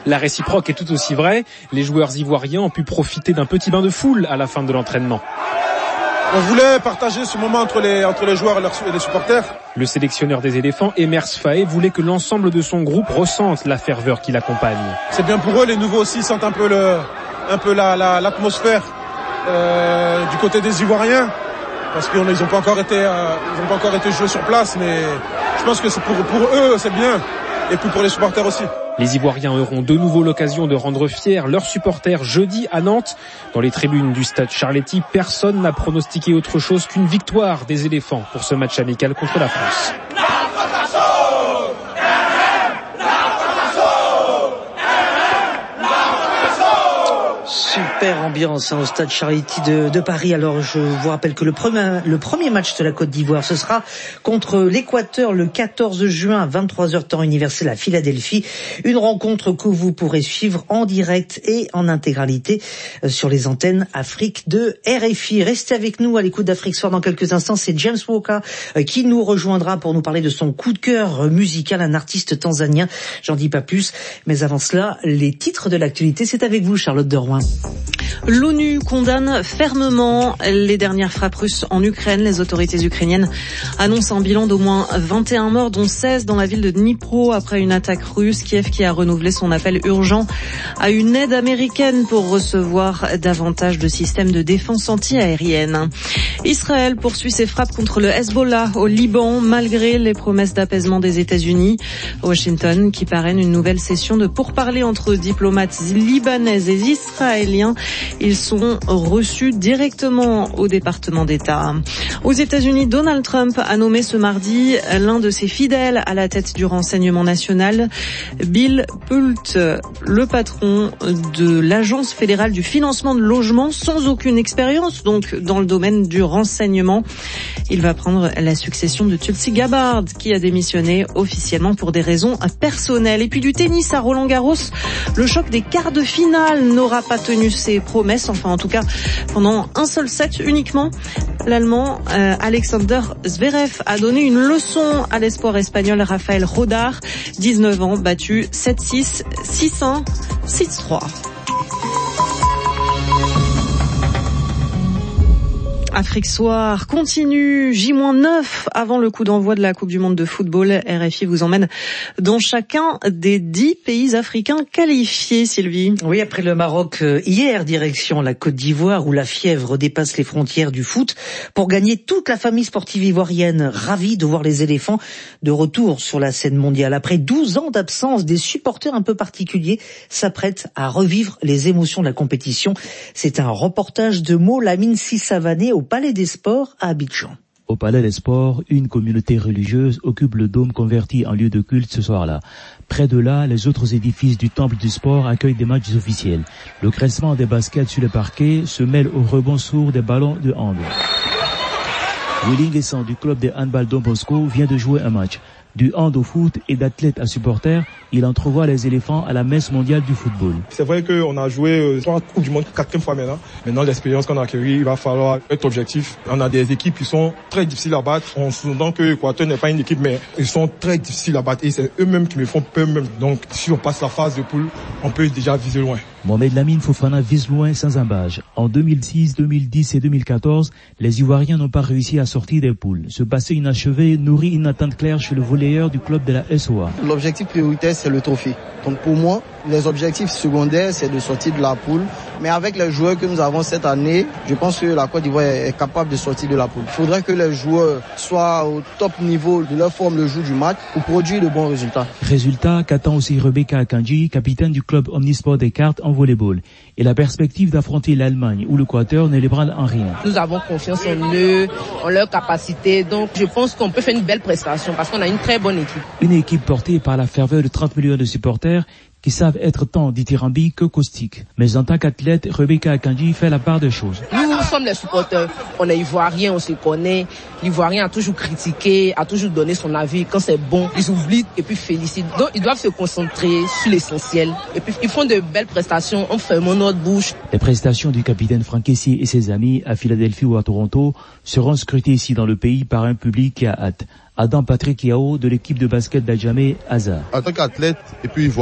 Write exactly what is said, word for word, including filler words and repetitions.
La réciproque est tout aussi vraie. Les joueurs ivoiriens ont pu profiter d'un petit bain de foule à la fin de l'entraînement. On voulait partager ce moment entre les, entre les joueurs et, leurs, et les supporters. Le sélectionneur des éléphants, Emers Faé, voulait que l'ensemble de son groupe ressente la ferveur qui l'accompagne. C'est bien pour eux, les nouveaux aussi sentent un peu, le, un peu la, la, l'atmosphère euh, du côté des Ivoiriens. Parce qu'ils n'ont pas encore été, euh, ils n'ont pas encore été joués sur place, mais je pense que c'est pour, pour eux, c'est bien. Et puis pour les supporters aussi. Les Ivoiriens auront de nouveau l'occasion de rendre fiers leurs supporters jeudi à Nantes. Dans les tribunes du stade Charletti, personne n'a pronostiqué autre chose qu'une victoire des éléphants pour ce match amical contre la France. Super ambiance hein, au stade Charletti de, de Paris. Alors je vous rappelle que le premier, le premier match de la Côte d'Ivoire, ce sera contre l'Équateur le quatorze juin à vingt-trois heures temps universel à Philadelphie. Une rencontre que vous pourrez suivre en direct et en intégralité sur les antennes Afrique de R F I. Restez avec nous à l'écoute d'Afrique Soir dans quelques instants. C'est James Walker qui nous rejoindra pour nous parler de son coup de cœur musical, un artiste tanzanien. J'en dis pas plus, mais avant cela, les titres de l'actualité, c'est avec vous Charlotte de Rouen. L'ONU condamne fermement les dernières frappes russes en Ukraine. Les autorités ukrainiennes annoncent un bilan d'au moins vingt et un morts, dont seize dans la ville de Dnipro après une attaque russe. Kiev qui a renouvelé son appel urgent à une aide américaine pour recevoir davantage de systèmes de défense anti-aérienne. Israël poursuit ses frappes contre le Hezbollah au Liban malgré les promesses d'apaisement des États-Unis. Washington qui parraine une nouvelle session de pourparlers entre diplomates libanais et israéliens. Ils sont reçus directement au département d'État. Aux États-Unis, Donald Trump a nommé ce mardi l'un de ses fidèles à la tête du renseignement national, Bill Pult, le patron de l'Agence fédérale du financement de logement, sans aucune expérience donc dans le domaine du renseignement. Il va prendre la succession de Tulsi Gabbard, qui a démissionné officiellement pour des raisons personnelles. Et puis du tennis à Roland-Garros, le choc des quarts de finale n'aura pas tenu ses promesses, enfin en tout cas pendant un seul set uniquement. L'Allemand euh, Alexander Zverev a donné une leçon à l'espoir espagnol Rafael Rodar, dix-neuf ans, battu sept six, six un, six trois. Afrique Soir continue, J neuf avant le coup d'envoi de la Coupe du Monde de football. R F I vous emmène dans chacun des dix pays africains qualifiés, Sylvie. Oui, après le Maroc, hier, direction la Côte d'Ivoire, où la fièvre dépasse les frontières du foot. Pour gagner, toute la famille sportive ivoirienne, ravie de voir les éléphants de retour sur la scène mondiale. Après douze ans d'absence, des supporters un peu particuliers s'apprêtent à revivre les émotions de la compétition. C'est un reportage de Mo Lamine Sissavané au Palais des Sports à Abidjan. Au Palais des Sports, une communauté religieuse occupe le dôme converti en lieu de culte ce soir-là. Près de là, les autres édifices du temple du sport accueillent des matchs officiels. Le graissement des baskets sur le parquet se mêle au rebond sourd des ballons de hand. Willy Nguessan du club de handball Don Bosco vient de jouer un match. Du hand au foot et d'athlète à supporter, il entrevoit les éléphants à la messe mondiale du football. C'est vrai qu'on a joué trois Coupes du Monde, quatrième fois maintenant. Maintenant, l'expérience qu'on a acquérie, il va falloir être objectif. On a des équipes qui sont très difficiles à battre. On s'entend que l'Équateur n'est pas une équipe, mais ils sont très difficiles à battre. Et c'est eux-mêmes qui me font peur même. Donc, si on passe la phase de poule, on peut déjà viser loin. Mohamed Lamine Fofana vise loin sans embâche. En deux mille six, deux mille dix et deux mille quatorze, les Ivoiriens n'ont pas réussi à sortir des poules. Ce passé inachevé nourrit une attente claire chez le volleyeur du club de la S O A. L'objectif prioritaire, c'est le trophée. Donc pour moi, les objectifs secondaires, c'est de sortir de la poule. Mais avec les joueurs que nous avons cette année, je pense que la Côte d'Ivoire est capable de sortir de la poule. Il faudrait que les joueurs soient au top niveau de leur forme le jour du match pour produire de bons résultats. Résultat qu'attend aussi Rebecca Akanji, capitaine du club Omnisport des cartes en volleyball. Et la perspective d'affronter l'Allemagne ou l'Équateur ne l'ébranle en rien. Nous avons confiance en eux, en leur capacité. Donc je pense qu'on peut faire une belle prestation parce qu'on a une très bonne équipe. Une équipe portée par la ferveur de trente millions de supporters qui savent être tant dithyrambiques que caustiques. Mais en tant qu'athlète, Rebecca Akanji fait la part des choses. Nous sommes les supporters, on est ivoiriens, on se connaît. L'Ivoirien a toujours critiqué, a toujours donné son avis. Quand c'est bon, ils oublient et puis félicitent. Donc ils doivent se concentrer sur l'essentiel. Et puis ils font de belles prestations en fermant notre bouche. Les prestations du capitaine Franck Kessié et ses amis à Philadelphie ou à Toronto seront scrutées ici dans le pays par un public qui a hâte. Adam Patrick Yao de l'équipe de basket d'Adjamé Hazard. En tant qu'athlète et puis